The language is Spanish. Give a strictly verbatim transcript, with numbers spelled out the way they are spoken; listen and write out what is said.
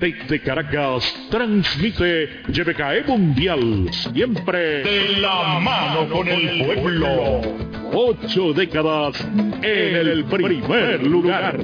Desde Caracas, transmite Y B K E Mundial, siempre de la mano con el pueblo. Ocho décadas en el primer lugar.